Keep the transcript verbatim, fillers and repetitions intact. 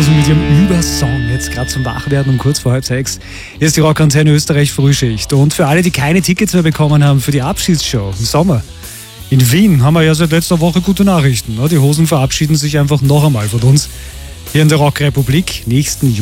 Rosen mit ihrem Übersong. Jetzt gerade zum Wachwerden um kurz vor halb sechs. Hier ist die Rockantenne Österreich Frühschicht. Und für alle, die keine Tickets mehr bekommen haben für die Abschiedsshow im Sommer in Wien, haben wir ja seit letzter Woche gute Nachrichten. Die Hosen verabschieden sich einfach noch einmal von uns hier in der Rockrepublik nächsten Juli.